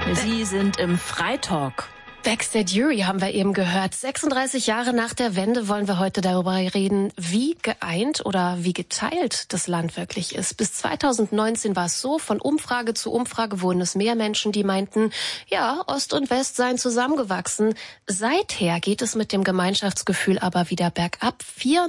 Sie sind im Freitalk. Backstage Jury haben wir eben gehört. 36 Jahre nach der Wende wollen wir heute darüber reden, wie geeint oder wie geteilt das Land wirklich ist. Bis 2019 war es so, von Umfrage zu Umfrage wurden es mehr Menschen, die meinten, ja, Ost und West seien zusammengewachsen. Seither geht es mit dem Gemeinschaftsgefühl aber wieder bergab.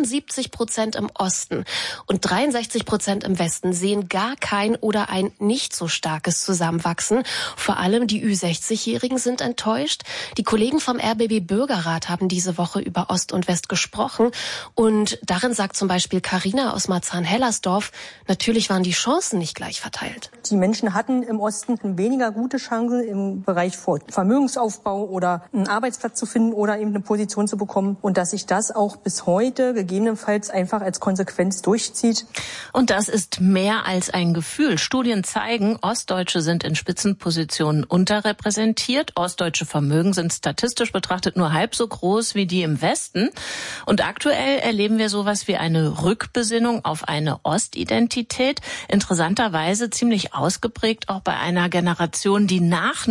74% im Osten und 63% im Westen sehen gar kein oder ein nicht so starkes Zusammenwachsen. Vor allem die Ü60-Jährigen sind enttäuscht. Die Kollegen vom RBB Bürgerrat haben diese Woche über Ost und West gesprochen und darin sagt zum Beispiel Carina aus Marzahn-Hellersdorf, natürlich waren die Chancen nicht gleich verteilt. Die Menschen hatten im Osten weniger gute Chancen im Bereich Vermögensaufbau oder einen Arbeitsplatz zu finden oder eben eine Position zu bekommen und dass sich das auch bis heute gegebenenfalls einfach als Konsequenz durchzieht. Und das ist mehr als ein Gefühl. Studien zeigen, Ostdeutsche sind in Spitzenpositionen unterrepräsentiert. Ostdeutsche Vermögen sind statistisch betrachtet nur halb so groß wie die im Westen. Und aktuell erleben wir sowas wie eine Rückbesinnung auf eine Ostidentität. Interessanterweise ziemlich ausgeprägt auch bei einer Generation, die nach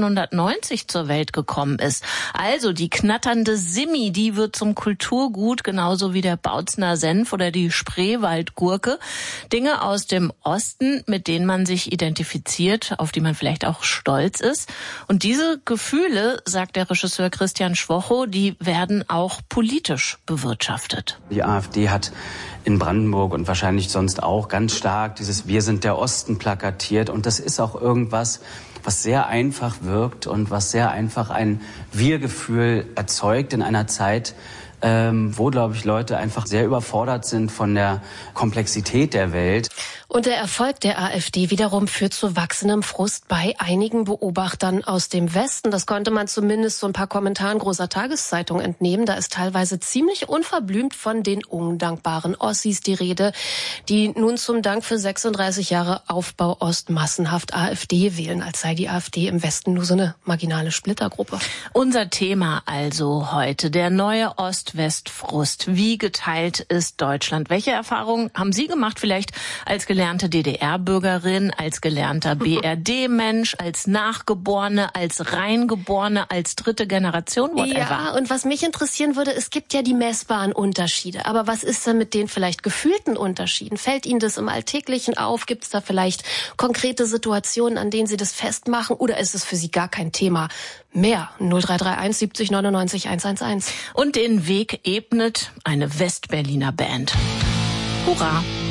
1990 zur Welt gekommen ist. Also die knatternde Simmi, die wird zum Kulturgut, genauso wie der Bautzner Senf oder die Spreewaldgurke. Dinge aus dem Osten, mit denen man sich identifiziert, auf die man vielleicht auch stolz ist. Und diese Gefühle, sagt der Regisseur Christian Schwocho, die werden auch politisch bewirtschaftet. Die AfD hat in Brandenburg und wahrscheinlich sonst auch ganz stark dieses Wir sind der Osten plakatiert. Und das ist auch irgendwas, was sehr einfach wirkt und was sehr einfach ein Wir-Gefühl erzeugt in einer Zeit, wo, glaube ich, Leute einfach sehr überfordert sind von der Komplexität der Welt. Und der Erfolg der AfD wiederum führt zu wachsendem Frust bei einigen Beobachtern aus dem Westen. Das konnte man zumindest so ein paar Kommentaren großer Tageszeitungen entnehmen. Da ist teilweise ziemlich unverblümt von den undankbaren Ossis die Rede, die nun zum Dank für 36 Jahre Aufbau Ost massenhaft AfD wählen, als sei die AfD im Westen nur so eine marginale Splittergruppe. Unser Thema also heute, der neue Ost-West-Frust. Wie geteilt ist Deutschland? Welche Erfahrungen haben Sie gemacht, vielleicht als gelernte DDR-Bürgerin, als gelernter BRD-Mensch, als Nachgeborene, als Reingeborene, als dritte Generation, whatever? Ja, und was mich interessieren würde, es gibt ja die messbaren Unterschiede. Aber was ist denn mit den vielleicht gefühlten Unterschieden? Fällt Ihnen das im Alltäglichen auf? Gibt es da vielleicht konkrete Situationen, an denen Sie das festmachen? Oder ist es für Sie gar kein Thema mehr? 0331 70 99 111. Und den Weg ebnet eine Westberliner Band. Hurra!